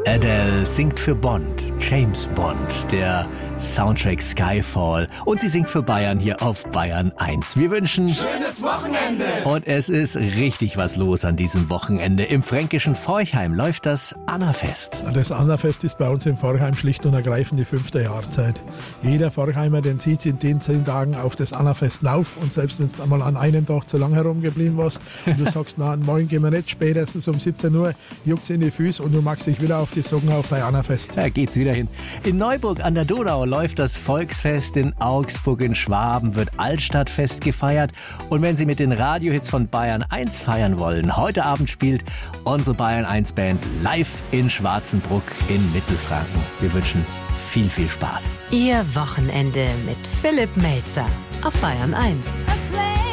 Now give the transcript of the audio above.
Adele singt für Bond, James Bond, der Soundtrack Skyfall. Und sie singt für Bayern hier auf Bayern 1. Wir wünschen schönes Wochenende. Und es ist richtig was los an diesem Wochenende. Im fränkischen Forchheim läuft das Annafest. Das Annafest ist bei uns in Forchheim schlicht und ergreifend die 5. Jahrzeit. Jeder Forchheimer, den zieht in den 10 Tagen auf das Annafest auf. Und selbst wenn du einmal an einem Tag zu lang herumgeblieben warst und du sagst, na, morgen gehen wir nicht, spätestens um 17 Uhr, juckt's in die Füße und du magst dich wieder auf die Socken auf dein Annafest. Da geht's wieder hin. In Neuburg an der Donau läuft das Volksfest, in Augsburg in Schwaben wird Altstadtfest gefeiert. Und wenn Sie mit den Radiohits von Bayern 1 feiern wollen, heute Abend spielt unsere Bayern 1 Band live in Schwarzenbruck in Mittelfranken. Wir wünschen viel, viel Spaß. Ihr Wochenende mit Philipp Melzer auf Bayern 1.